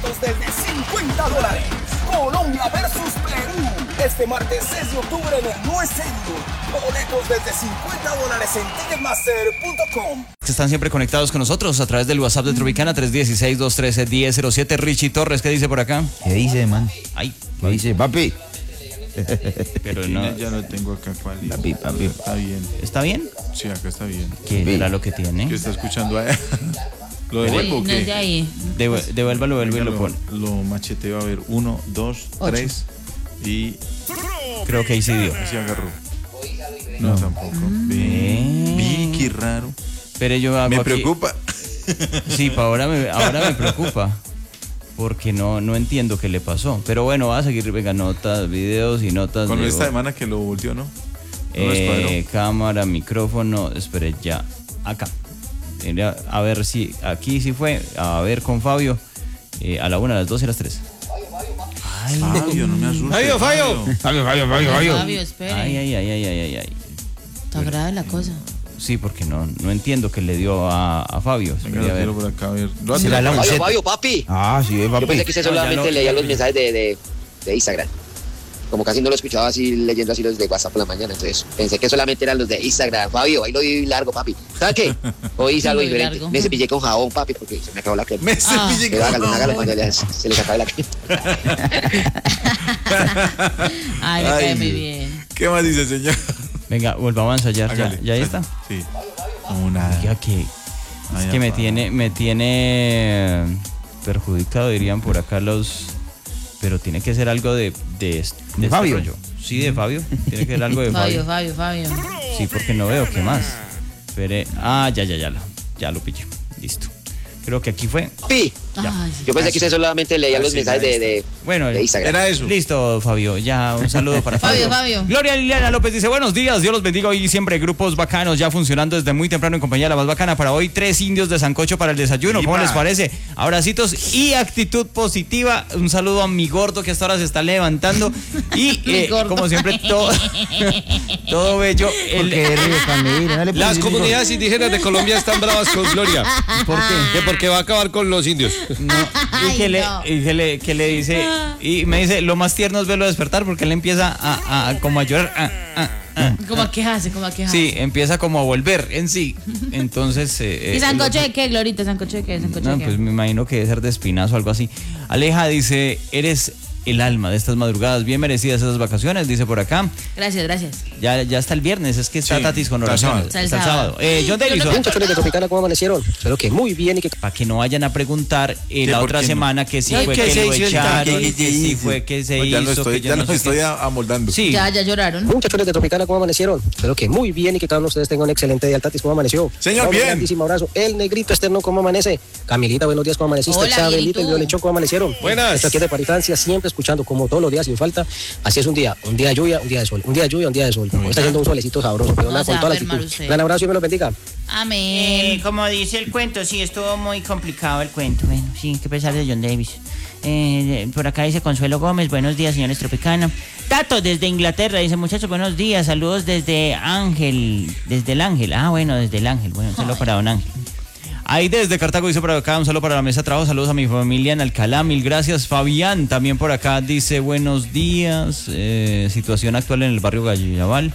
Desde $50. Colombia versus Perú. Este martes 6 de octubre en el No Estadio. Boletos desde $50 en Ticketmaster.com. Están siempre conectados con nosotros a través del WhatsApp de Tropicana 316-213-1007. Richie Torres, ¿qué dice por acá? ¿Qué dice, man? Ay, ¿Qué dice, papi? pero no. Ya lo tengo acá, ¿cuál es? Papi. Está bien. ¿Está bien? Sí, acá está bien. ¿Qué era lo que tiene? ¿Qué está escuchando ahí? ¿Lo devuelvo o No es de qué? ahí. Devuélvalo y Venga, lo pone. Lo macheteo, a ver, 1, 2, 3 y Creo que ahí sí dio. así agarró. No, tampoco. Vi, qué raro. Pero yo hago Me aquí- preocupa. Sí, ahora me preocupa. Porque no entiendo qué le pasó. Pero bueno, va a seguir, venga, notas, videos y notas. Con de esta voz. semana que lo volteó, ¿no? ¿No lo escuadró? Cámara, micrófono, espere ya. Acá. Mira, a ver si aquí sí fue. A ver con Fabio. A la 1, a las 2 y a las 3. Fabio, no me asustes. Fabio. Fabio, espere. Ay. Está grave la cosa. Sí, porque no entiendo qué le dio a Fabio. Venga, Espere, a lo ver. tiro por acá, a ver. Lo Será hace- la Fabio, buceta. Fabio, papi. Ah, sí, Yo pensé papi. que usted No, solamente ya no. leía los mensajes de Instagram. Como casi no lo escuchaba así leyendo así los de WhatsApp por la mañana, entonces pensé que solamente eran los de Instagram. Fabio, ahí lo vi largo, papi. ¿Sabes qué? Hoy hice algo Lo vi diferente. largo. Me cepillé con jabón, papi, porque se me acabó la crema. Me cepillé Pero con hágalo jabón. cuando ya se les acabe la crema. Ay, me Ay. cae muy bien. ¿Qué más dice, señor? Venga, volvamos a ensayar. Hágale. ¿Ya ahí está? Sí. No, nada. Oiga, que Ay, es que me apá. tiene perjudicado, dirían por acá los. Pero tiene que ser algo de este Fabio. rollo. Sí, de Fabio. Tiene que ser algo de Fabio. Fabio. Sí, porque no veo qué más. Espere. Ya lo pillé. Listo. Creo que aquí fue. Papi, Ay, sí. yo pensé que usted solamente leía los Así mensajes era de Bueno, de Instagram. Era eso. listo, Fabio. Ya, un saludo para Fabio. Fabio. Gloria Liliana López dice, buenos días, Dios los bendiga hoy siempre grupos bacanos, ya funcionando desde muy temprano en compañía de la más bacana. Para hoy 3 indios de sancocho para el desayuno, ¿cómo ¡Ipa! les parece? Abracitos y actitud positiva. Un saludo a mi gordo que hasta ahora se está levantando. Y Mi gordo. como siempre, todo bello. Porque ríe, Camila, no le Las puedes- comunidades indígenas de Colombia están bravas con Gloria. ¿Por qué? Que porque va a acabar con los indios. No, y que, no. que le dice, y me dice, lo más tierno es verlo despertar porque él empieza a como a llorar. ¿Cómo a quejarse? Sí, empieza como a volver en sí. Entonces. ¿Y sancocho de qué, Glorita? ¿Sancocho de qué? ¿Sancocho No, de qué? pues me imagino que debe ser de espinazo o algo así. Aleja dice, eres el alma de estas madrugadas, bien merecidas esas vacaciones, dice por acá. Gracias. Ya está el viernes, es que está Sí, Tatis con está oraciones. sábado. Está el sábado. John Davison, Muchachones de Tropicana, ¿cómo amanecieron? Espero que muy bien y que para que no vayan a preguntar la por otra qué no? semana que sí Ay, fue ¿qué que se lo hizo el echaron, taquis? que sí fue que se Ya hizo, no que yo ya no no sé estoy qué. amoldando. Sí. Ya lloraron. Muchachones de Tropicana, ¿cómo amanecieron? Espero que muy bien y que cada uno de ustedes tenga un excelente día. Tatis, ¿cómo amaneció? Señor, Un bien. grandísimo abrazo. El negrito externo, ¿cómo amanece? Camilita, buenos días, ¿cómo amaneciste? Hola, Chabelito Miguelito. y Violechón, ¿cómo amanecieron? Buenas. Esto aquí es de París, Francia, siempre escuchando como todos los días sin falta. Así es un día de lluvia, un día de sol. Un día de lluvia, un día de sol. Hoy está haciendo un solecito sabroso, pero No nada, se con va toda a la enfermar actitud. usted. Gran abrazo y me lo bendiga. Amén. Como dice el cuento, sí, estuvo muy complicado el cuento. Bueno, sí, que pesar de John Davis. Por acá dice Consuelo Gómez, buenos días, señores Tropicana. Tato, desde Inglaterra, dice, muchachos, buenos días, saludos desde el Ángel. Ah, bueno, desde el Ángel. Bueno, un saludo para don Ángel. Ahí desde Cartago dice por acá, un saludo para la mesa de trabajo, saludos a mi familia en Alcalá, mil gracias. Fabián también por acá dice, buenos días, situación actual en el barrio Gallabal.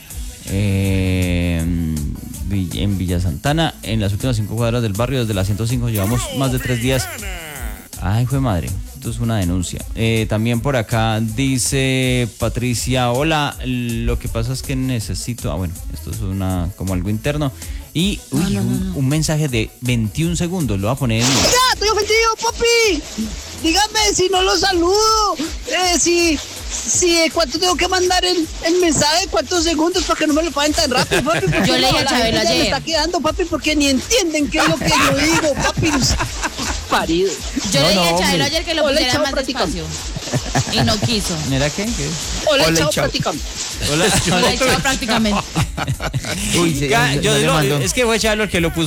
En Villa Santana, en las últimas 5 cuadras del barrio, desde la 105 llevamos más de 3 días. Ay, fue madre, esto es una denuncia. También por acá dice Patricia, hola, lo que pasa es que necesito, bueno, esto es como algo interno. Y un mensaje de 21 segundos, lo voy a poner en... ¡Ya! ¡Estoy ofendido, papi! Dígame si no lo saludo. ¿Cuánto tengo que mandar el mensaje? ¿Cuántos segundos para que no me lo paguen tan rápido, papi? Porque Yo leí a la Chabelo gente ya ayer. me está quedando, papi, porque ni entienden qué es lo que yo digo, papi. Parido. Yo No, le dije no, a Chabelo hombre. ayer que lo Hola, pusiera chao, más practicando. despacio. Y no quiso. ¿Era qué? ¿Qué? Hola, Hola, chao, chao. prácticamente. Hola. Hola, chao, prácticamente. Uy, Es que fue Chalo el que lo puso.